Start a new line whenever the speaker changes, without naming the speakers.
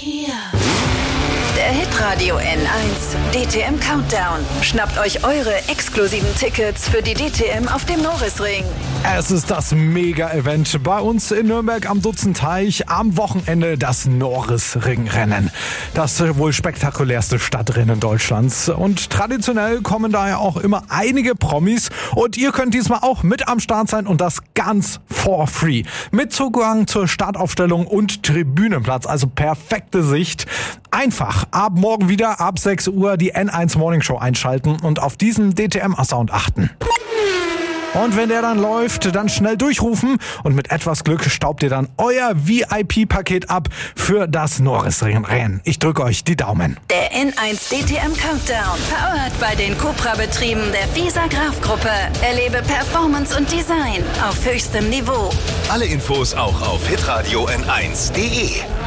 Der Hitradio N1 DTM Countdown. Schnappt euch eure exklusiven Tickets für die DTM auf dem Norrisring.
Es ist das Mega-Event bei uns in Nürnberg am Dutzenteich. Am Wochenende das Norrisringrennen. Das wohl spektakulärste Stadtrennen Deutschlands. Und traditionell kommen daher auch immer einige Promis. Und ihr könnt diesmal auch mit am Start sein und das ganz for free. Mit Zugang zur Startaufstellung und Tribünenplatz. Also perfekte Sicht. Einfach ab morgen wieder ab 6 Uhr die N1 Morning Show einschalten und auf diesen DTM-Sound achten. Und wenn der dann läuft, dann schnell durchrufen und mit etwas Glück staubt ihr dann euer VIP-Paket ab für das Norrisring-Rennen. Ich drücke euch die Daumen.
Der N1 DTM Countdown, powered bei den Cupra-Betrieben der Visa Graf-Gruppe. Erlebe Performance und Design auf höchstem Niveau.
Alle Infos auch auf hitradio n1.de.